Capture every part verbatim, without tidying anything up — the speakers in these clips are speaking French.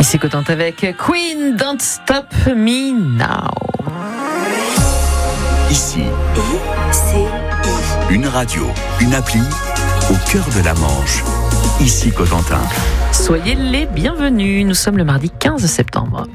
Ici Cotentin avec Queen, Don't Stop Me Now. Ici, I, C, I. une radio, une appli au cœur de la Manche. Ici Cotentin. Soyez les bienvenus, nous sommes le mardi quinze septembre.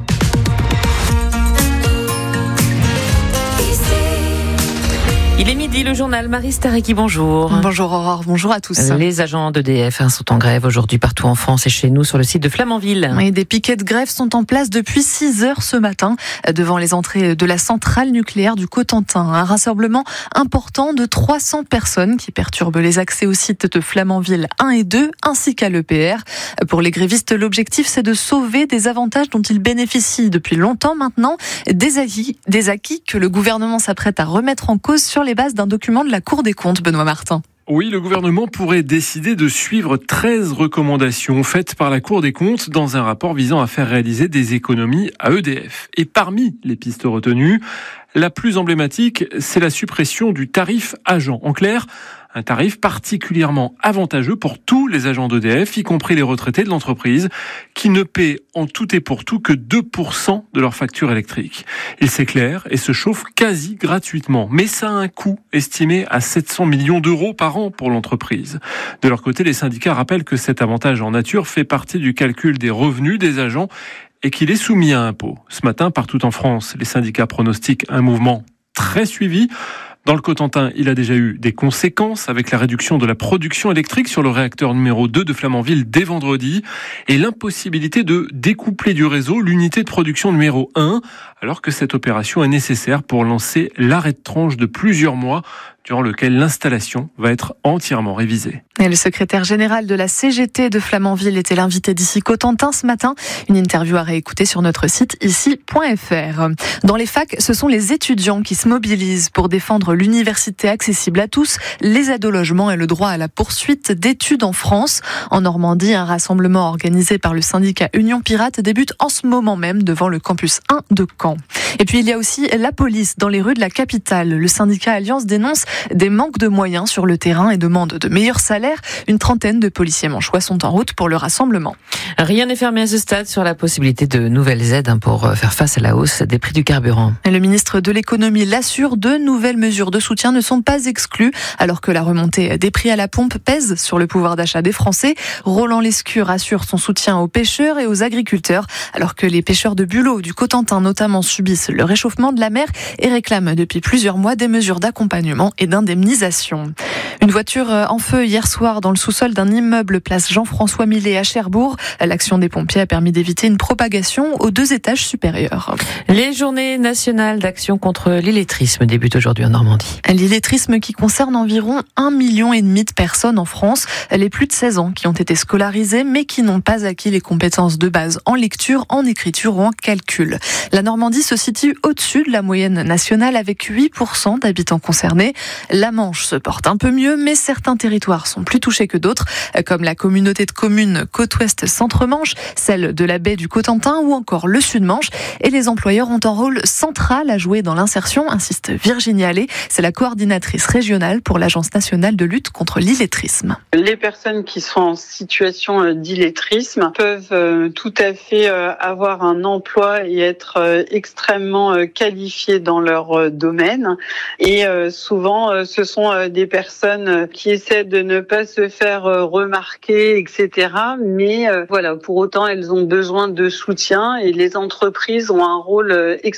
Il est midi, le journal. Marie Stareki, bonjour. Bonjour Aurore, bonjour à tous. Les agents d'E D F sont en grève aujourd'hui partout en France et chez nous sur le site de Flamanville. Et des piquets de grève sont en place depuis six heures ce matin devant les entrées de la centrale nucléaire du Cotentin. Un rassemblement important de trois cents personnes qui perturbe les accès au site de Flamanville un et deux ainsi qu'à l'E P R. Pour les grévistes, l'objectif c'est de sauver des avantages dont ils bénéficient depuis longtemps maintenant, des acquis, des acquis que le gouvernement s'apprête à remettre en cause sur les bases d'un document de la Cour des comptes, Benoît Martin. Oui, le gouvernement pourrait décider de suivre treize recommandations faites par la Cour des comptes dans un rapport visant à faire réaliser des économies à E D F. Et parmi les pistes retenues, la plus emblématique, c'est la suppression du tarif agent. En clair, un tarif particulièrement avantageux pour tous les agents d'E D F, y compris les retraités de l'entreprise, qui ne paient en tout et pour tout que deux pour cent de leur facture électrique. Ils s'éclairent et se chauffent quasi gratuitement. Mais ça a un coût estimé à sept cents millions d'euros par an pour l'entreprise. De leur côté, les syndicats rappellent que cet avantage en nature fait partie du calcul des revenus des agents et qu'il est soumis à impôt. Ce matin, partout en France, les syndicats pronostiquent un mouvement très suivi. Dans le Cotentin, il a déjà eu des conséquences avec la réduction de la production électrique sur le réacteur numéro deux de Flamanville dès vendredi et l'impossibilité de découpler du réseau l'unité de production numéro un, alors que cette opération est nécessaire pour lancer l'arrêt de tranche de plusieurs mois durant lequel l'installation va être entièrement révisée. Et le secrétaire général de la C G T de Flamanville était l'invité d'Ici Cotentin ce matin. Une interview à réécouter sur notre site ici point f r. Dans les facs, ce sont les étudiants qui se mobilisent pour défendre l'université accessible à tous, les aides au logement et le droit à la poursuite d'études en France. En Normandie, un rassemblement organisé par le syndicat Union Pirate débute en ce moment même devant le campus un de Caen. Et puis il y a aussi la police dans les rues de la capitale. Le syndicat Alliance dénonce des manques de moyens sur le terrain et demande de meilleurs salaires. Une trentaine de policiers manchois sont en route pour le rassemblement. Rien n'est fermé à ce stade sur la possibilité de nouvelles aides pour faire face à la hausse des prix du carburant. Le ministre de l'économie l'assure, de nouvelles mesures de soutien ne sont pas exclues alors que la remontée des prix à la pompe pèse sur le pouvoir d'achat des Français. Roland Lescure assure son soutien aux pêcheurs et aux agriculteurs alors que les pêcheurs de Bulot, du Cotentin notamment, subissent le réchauffement de la mer et réclament depuis plusieurs mois des mesures d'accompagnement et d'indemnisation. Une voiture en feu hier soir dans le sous-sol d'un immeuble place Jean-François Millet à Cherbourg. L'action des pompiers a permis d'éviter une propagation aux deux étages supérieurs. Les journées nationales d'action contre l'illettrisme débutent aujourd'hui en Normandie. L'illettrisme qui concerne environ un million et demi de personnes en France, les plus de seize ans qui ont été scolarisées mais qui n'ont pas acquis les compétences de base en lecture, en écriture ou en calcul. La Normandie se situe au-dessus de la moyenne nationale avec huit pour cent d'habitants concernés. La Manche se porte un peu mieux, mais certains territoires sont plus touchés que d'autres, comme la communauté de communes Côte-Ouest Centre-Manche, celle de la baie du Cotentin ou encore le Sud-Manche. Et les employeurs ont un rôle central à jouer dans l'insertion, insiste Virginie Allais. C'est la coordinatrice régionale pour l'Agence nationale de lutte contre l'illettrisme. Les personnes qui sont en situation d'illettrisme peuvent tout à fait avoir un emploi et être extrêmement qualifiées dans leur domaine. Et souvent, ce sont des personnes qui essaient de ne pas se faire remarquer, et cetera. Mais voilà, pour autant, elles ont besoin de soutien et les entreprises ont un rôle extrêmement